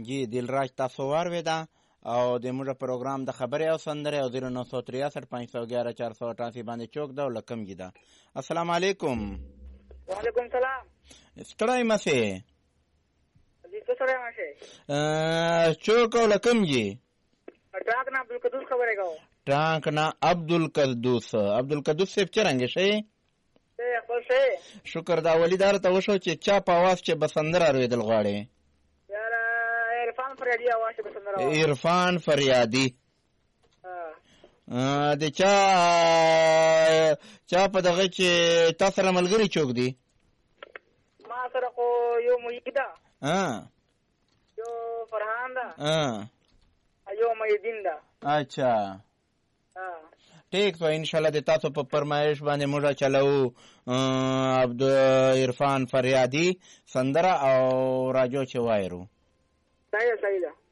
جی دلراج تاسو واورېده او د موږ پروګرام د خبرې او سندرې او 0963 511 488 باندې چوک ده او لکمګي ده. السلام علیکم. وعلیکم سلام. ستړی مسې جی څه سره ماشه چوک او لکمګي ټاک نه عبدالقدوس خبرې کوم. ټانک نه عبدالقدوس صاحب چرنګ شي خپل شي شکر دا ولیدار ته وشو چې چا په आवाज چې بسندره رویدل غواړي یار عرفان فریادي आवाज بسندره عرفان فریادي د چا په دغه چې تاسو سره ملګری چوک دی ما سره خو یو مویدا یو فرحان دا یو مېدین دا. اچھا ٹھیک تو انشاءاللہ د تاسو په فرمایش باندې موږ چلو عبد عرفان فریادي سندره او راجو چې وایرو. صحیح ده.